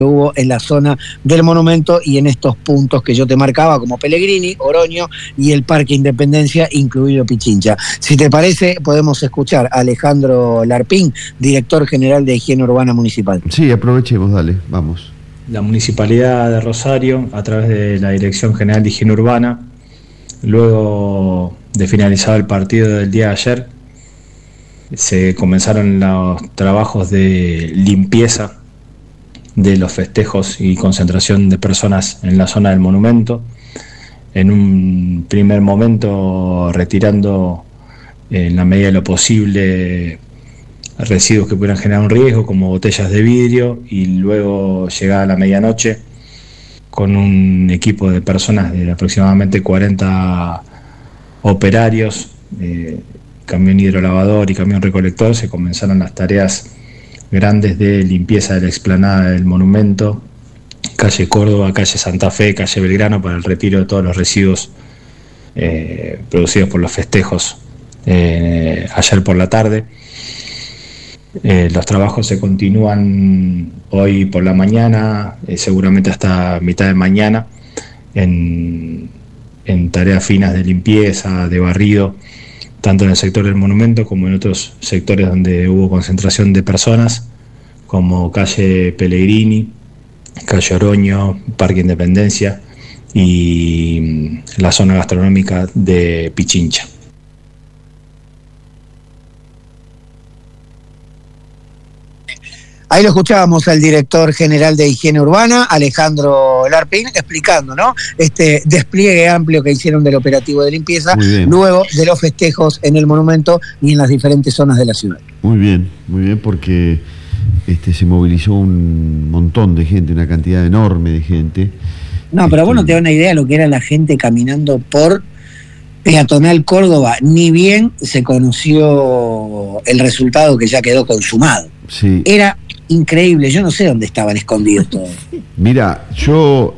hubo en la zona del monumento y en estos puntos que yo te marcaba como Pellegrini, Oroño y el Parque Independencia, incluido Pichincha. Si te parece, podemos escuchar a Alejandro Larpín, director general de Higiene Urbana Municipal. Sí, aprovechemos, dale, vamos. La Municipalidad de Rosario, a través de la Dirección General de Higiene Urbana, luego de finalizado el partido del día de ayer, se comenzaron los trabajos de limpieza de los festejos y concentración de personas en la zona del monumento. En un primer momento retirando en la medida de lo posible residuos que pudieran generar un riesgo, como botellas de vidrio, y luego llegada la medianoche con un equipo de personas de aproximadamente 40 operarios, camión hidrolavador y camión recolector, se comenzaron las tareas grandes de limpieza de la explanada del monumento, calle Córdoba, calle Santa Fe, calle Belgrano, para el retiro de todos los residuos producidos por los festejos ayer por la tarde. Los trabajos se continúan hoy por la mañana, seguramente hasta mitad de mañana, en tareas finas de limpieza, de barrido, tanto en el sector del monumento como en otros sectores donde hubo concentración de personas, como calle Pellegrini, calle Oroño, Parque Independencia y la zona gastronómica de Pichincha. Ahí lo escuchábamos al director general de Higiene Urbana, Alejandro Larpín, explicando, ¿no?, este despliegue amplio que hicieron del operativo de limpieza luego de los festejos en el monumento y en las diferentes zonas de la ciudad. Muy bien, porque se movilizó un montón de gente, una cantidad enorme de gente. No, pero vos no te das una idea de lo que era la gente caminando por Peatonal Córdoba, ni bien se conoció el resultado que ya quedó consumado. Sí. Era increíble, yo no sé dónde estaban escondidos todos. Mira, yo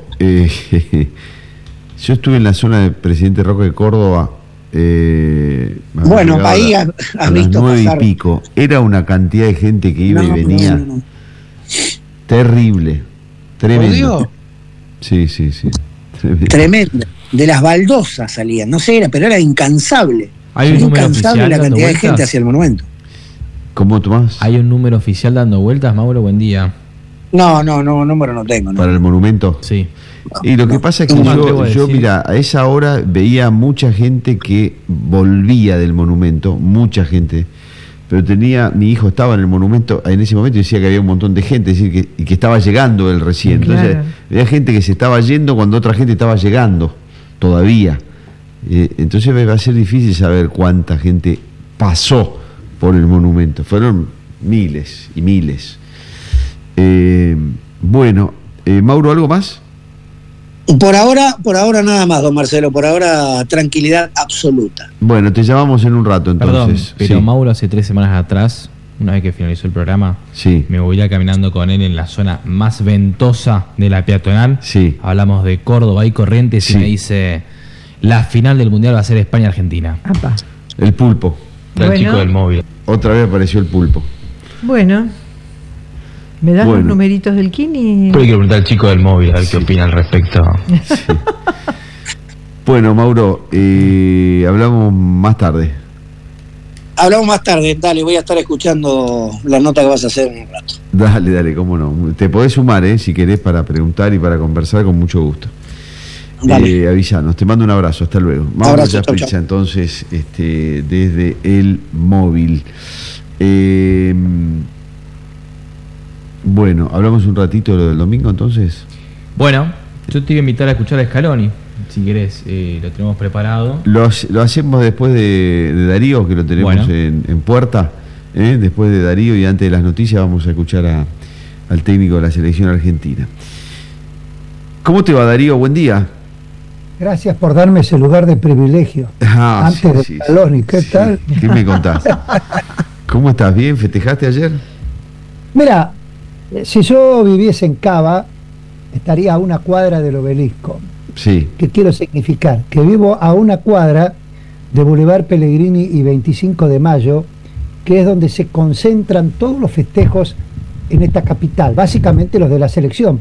estuve en la zona de Presidente Roque de Córdoba. Bueno, ahí has visto las 9 pasar. Y pico. Era una cantidad de gente que iba y venía. No. Terrible, tremendo. Sí. Tremendo. De las baldosas salían, no sé, pero era incansable. Hay un número incansable oficial la dando cantidad vueltas de gente hacia el monumento. ¿Cómo, Tomás? ¿Hay un número oficial dando vueltas, Mauro? Buen día. No, número no tengo. ¿No? ¿Para el monumento? Sí. Y lo que pasa es que yo mira, a esa hora veía mucha gente que volvía del monumento, mucha gente, pero mi hijo estaba en el monumento en ese momento y decía que había un montón de gente, es decir, que estaba llegando él recién. Claro. Entonces, había gente que se estaba yendo cuando otra gente estaba llegando todavía. Entonces va a ser difícil saber cuánta gente pasó por el monumento. Fueron miles y miles. Mauro, ¿algo más? Por ahora nada más, don Marcelo. Por ahora tranquilidad absoluta. Bueno, te llamamos en un rato entonces. Perdón, pero sí. Mauro hace 3 semanas atrás, una vez que finalizó el programa, sí, me voy a caminando con él en la zona más ventosa de la peatonal. Sí. Hablamos de Córdoba y Corrientes, sí, y me dice: la final del Mundial va a ser España-Argentina. Apa. El pulpo. El chico del móvil. Otra vez apareció el pulpo. Bueno, ¿me das los numeritos del Kini? Pero hay que preguntar al chico del móvil a ver qué opina al respecto. Sí. Bueno, Mauro, hablamos más tarde. Hablamos más tarde, dale, voy a estar escuchando la nota que vas a hacer en un rato. Dale, cómo no. Te podés sumar, si querés, para preguntar y para conversar con mucho gusto. Avisanos, te mando un abrazo, hasta luego. Mauro Jaspriza, entonces, desde el móvil. Bueno, hablamos un ratito de lo del domingo, entonces. Bueno, yo te iba a invitar a escuchar a Scaloni, si querés, lo tenemos preparado. Lo hacemos después de Darío, que lo tenemos en puerta, después de Darío y antes de las noticias vamos a escuchar al técnico de la selección argentina. ¿Cómo te va, Darío? Buen día. Gracias por darme ese lugar de privilegio. Antes de Scaloni, ¿qué tal? ¿Qué me contás? ¿Cómo estás? ¿Bien? ¿Festejaste ayer? Mira, si yo viviese en Cava, estaría a una cuadra del obelisco. Sí. ¿Qué quiero significar? Que vivo a una cuadra de Boulevard Pellegrini y 25 de Mayo, que es donde se concentran todos los festejos en esta capital, básicamente los de la selección.